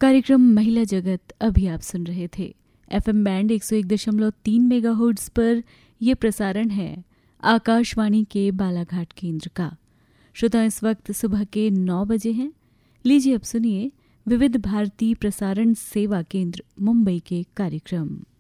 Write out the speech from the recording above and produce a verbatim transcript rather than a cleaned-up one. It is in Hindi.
कार्यक्रम महिला जगत अभी आप सुन रहे थे। एफएम बैंड एक सौ एक दशमलव तीन मेगाहर्ट्ज पर यह प्रसारण है आकाशवाणी के बालाघाट केंद्र का। श्रोता, इस वक्त सुबह के नौ बजे हैं। लीजिए अब सुनिए विविध भारती प्रसारण सेवा केंद्र मुंबई के कार्यक्रम।